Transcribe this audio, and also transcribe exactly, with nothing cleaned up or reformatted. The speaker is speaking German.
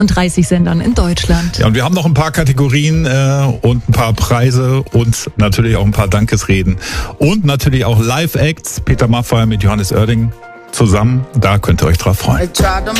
und dreißig Sendern in Deutschland. Ja, und wir haben noch ein paar Kategorien äh, und ein paar Preise und natürlich auch ein paar Dankesreden und natürlich auch Live-Acts. Peter Maffay mit Johannes Oerding zusammen, da könnt ihr euch drauf freuen.